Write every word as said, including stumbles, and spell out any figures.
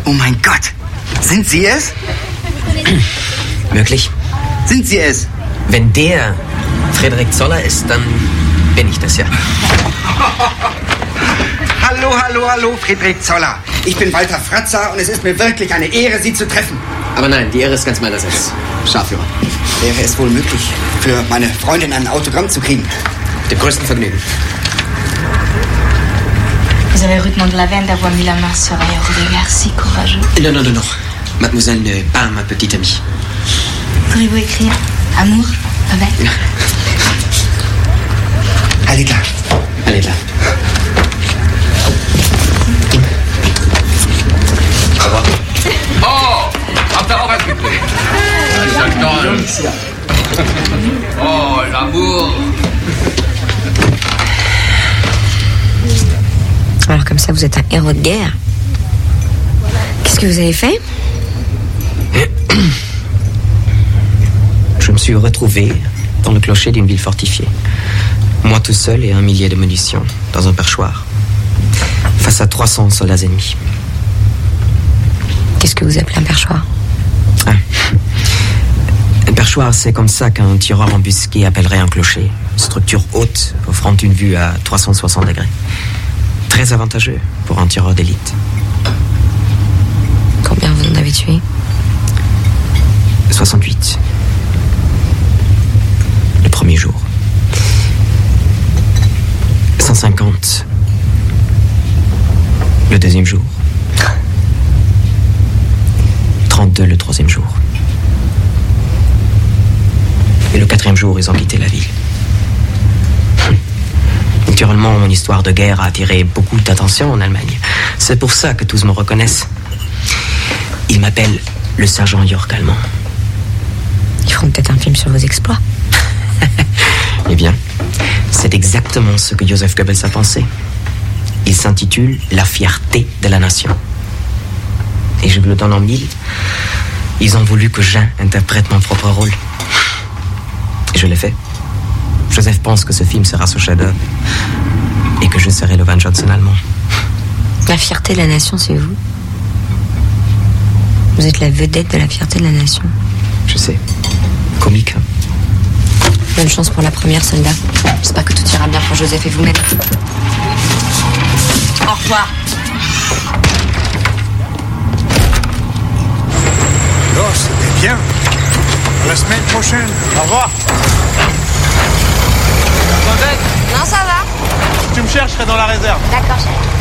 Oh mein Gott, sind Sie es? Möglich. Sind Sie es? Wenn der Frederik Zoller ist, dann bin ich das ja. Hallo, hallo, hallo, Frederik Zoller. Ich bin Walter Fratzer und es ist mir wirklich eine Ehre, Sie zu treffen. Aber nein, die Ehre ist ganz meinerseits. Scharführer. Wäre es wohl möglich, für meine Freundin ein Autogramm zu kriegen? Mit dem größten Vergnügen. Vous avez rudement de la veine d'avoir mis la main sur un regard si courageux. Non, non, non, non. Mademoiselle n'est pas ma petite amie. Pourriez-vous écrire amour avec? Allez là. Allez là. Au revoir. Oh, Apéro bitte. Oh, l'amour. Alors comme ça, vous êtes un héros de guerre. Qu'est-ce que vous avez fait? Je me suis retrouvé dans le clocher d'une ville fortifiée. Moi tout seul et un millier de munitions dans un perchoir. Face à trois cents soldats ennemis. Qu'est-ce que vous appelez un perchoir? Ah. Un perchoir, c'est comme ça qu'un tireur embusqué appellerait un clocher. Une structure haute, offrant une vue à trois cent soixante degrés. Très avantageux pour un tireur d'élite. Combien vous en avez tué? soixante-huit. Le premier jour. cent cinquante. Le deuxième jour. trente-deux le troisième jour. Et le quatrième jour, ils ont quitté la ville. Naturellement, mon histoire de guerre a attiré beaucoup d'attention en Allemagne. C'est pour ça que tous me reconnaissent. Ils m'appellent le sergent York allemand. Ils feront peut-être un film sur vos exploits. Eh bien, c'est exactement ce que Joseph Goebbels a pensé. Il s'intitule « La fierté de la nation ». Et je vous le donne en mille. Ils ont voulu que Jean interprète mon propre rôle. Et je l'ai fait. Joseph pense que ce film sera son chef-d'œuvre et que je serai le Van Johnson allemand. La fierté de la nation, c'est vous. Vous êtes la vedette de la fierté de la nation. Je sais. Comique. Hein. Bonne chance pour la première, soldat. J'espère que tout ira bien pour Joseph et vous-même. Au revoir. Oh, c'était bien. À la semaine prochaine. Au revoir. Claudette, Non, ça va. si tu me cherches, je serai dans la réserve. D'accord, chérie.